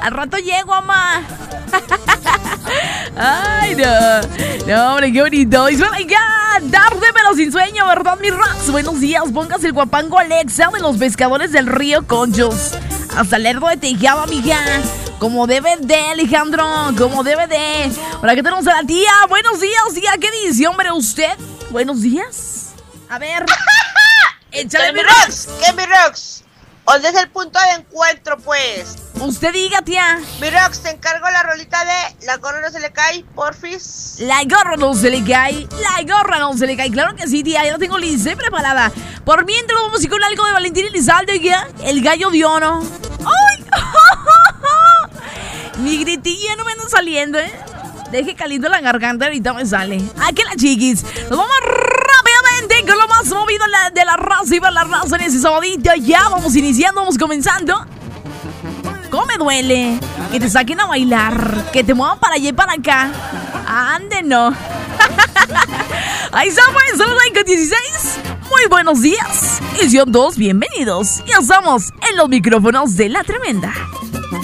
Al rato llego, mamá. Ay, no, hombre, qué bonito. Y suena ya tarde pero sin sueño, ¿verdad, mi Rax? Buenos días, póngase el guapango Alexa de los pescadores del río Conchos. Hasta Lerdo de Tejada, mija. Como debe de, Alejandro, como debe de. Ahora que tenemos a la tía. Buenos días, tía. ¿Qué dice, hombre, usted? Buenos días. A ver. Échale, mi Rox. ¿Qué, mi Rox? ¿Dónde es el punto de encuentro, pues? Usted diga, tía. Mi Rox, te encargo la rolita de La gorra no se le cae, porfis. La gorra no se le cae. La gorra no se le cae. Claro que sí, tía. Ya la tengo lista y preparada. Por mientras vamos a ir con algo de Valentín Elizalde, ya. El gallo de oro. ¡Ay! Mi gritilla no me anda saliendo, ¿eh? Deje caliente la garganta, ahorita me sale. Aquí la chiquis. Nos vamos rápidamente con lo más movido de la raza y para la raza en ese sabadito. Ya vamos iniciando, vamos comenzando. ¿Cómo me duele? Que te saquen a bailar, que te muevan para allá y para acá. Ande, no. Ahí está, pues, son las 5:16. Muy buenos días. Y son todos bienvenidos. Ya estamos en los micrófonos de La Tremenda.